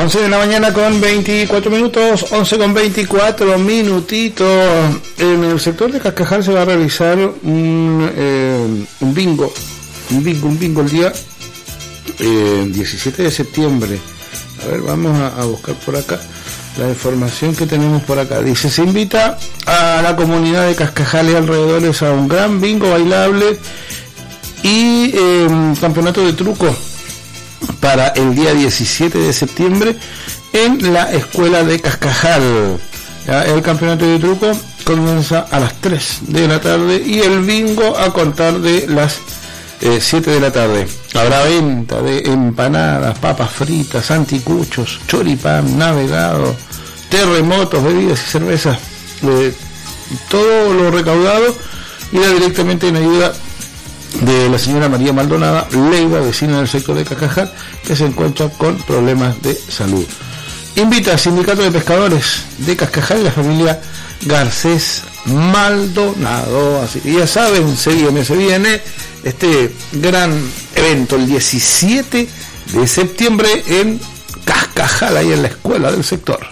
11 de la mañana con 24 minutos, 11 con 24 minutitos. En el sector de Cascajal se va a realizar un bingo el día 17 de septiembre. A ver, vamos a buscar por acá la información que tenemos por acá. Dice, se invita a la comunidad de Cascajal y alrededores a un gran bingo bailable y campeonato de truco para el día 17 de septiembre en la escuela de Cascajal. Ya, el campeonato de truco comienza a las 3 de la tarde y el bingo a contar de las 7 de la tarde. Habrá venta de empanadas, papas fritas, anticuchos, choripán, navegado, terremotos, bebidas y cervezas. Todo lo recaudado irá directamente en ayuda de la señora María Maldonada Leiva, vecina del sector de Cascajal, que se encuentra con problemas de salud. Invita al Sindicato de Pescadores de Cascajal y la familia Garcés Maldonado. Así que ya saben, se viene este gran evento el 17 de septiembre en Cascajal, ahí en la escuela del sector.